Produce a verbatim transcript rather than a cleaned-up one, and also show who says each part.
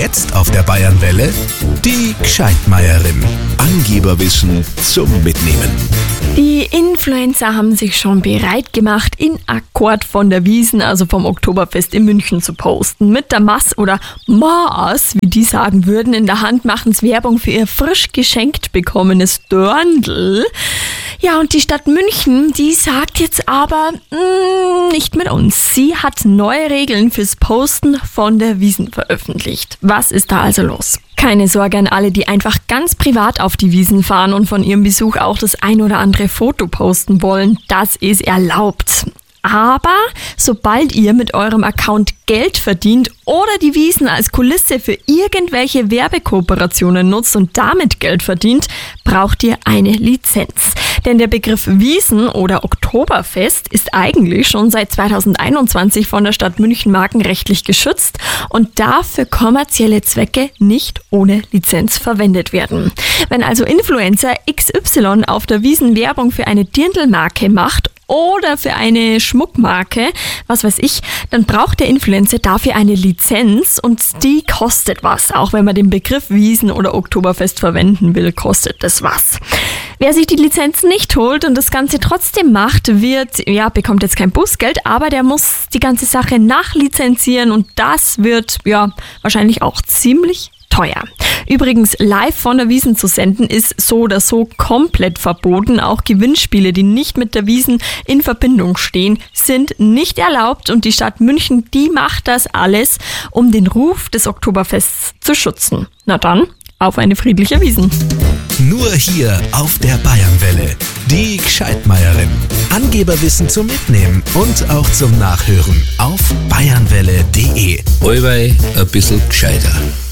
Speaker 1: Jetzt auf der Bayernwelle die Gscheidmeierin. Angeberwissen zum Mitnehmen.
Speaker 2: Die Influencer haben sich schon bereit gemacht, in Akkord von der Wiesn, also vom Oktoberfest in München, zu posten. Mit der Maß oder Maß, wie die sagen würden, in der Hand machen sie Werbung für ihr frisch geschenkt bekommenes Dörndl. Ja, und die Stadt München, die sagt jetzt aber, mh, nicht mit uns. Sie hat neue Regeln fürs Posten von der Wiesn veröffentlicht. Was ist da also los? Keine Sorge an alle, die einfach ganz privat auf die Wiesn fahren und von ihrem Besuch auch das ein oder andere Foto posten wollen. Das ist erlaubt. Aber sobald ihr mit eurem Account Geld verdient oder die Wiesn als Kulisse für irgendwelche Werbekooperationen nutzt und damit Geld verdient, braucht ihr eine Lizenz. Denn der Begriff Wiesn oder Oktoberfest ist eigentlich schon seit zweitausendeinundzwanzig von der Stadt München markenrechtlich geschützt und darf für kommerzielle Zwecke nicht ohne Lizenz verwendet werden. Wenn also Influencer X Y auf der Wiesn Werbung für eine Dirndl-Marke macht oder für eine Schmuckmarke, was weiß ich, dann braucht der Influencer dafür eine Lizenz und die kostet was. Auch wenn man den Begriff Wiesn oder Oktoberfest verwenden will, kostet das was. Wer sich die Lizenz nicht holt und das Ganze trotzdem macht, wird, ja, bekommt jetzt kein Bußgeld, aber der muss die ganze Sache nachlizenzieren und das wird, ja, wahrscheinlich auch ziemlich teuer. Übrigens, live von der Wiesn zu senden ist so oder so komplett verboten. Auch Gewinnspiele, die nicht mit der Wiesn in Verbindung stehen, sind nicht erlaubt und die Stadt München, die macht das alles, um den Ruf des Oktoberfests zu schützen. Na dann, auf eine friedliche Wiesn.
Speaker 1: Nur hier auf der Bayernwelle. Die Gscheidmeierin. Angeberwissen zum Mitnehmen und auch zum Nachhören auf bayernwelle punkt de.
Speaker 3: Allweil ein bisschen gescheiter.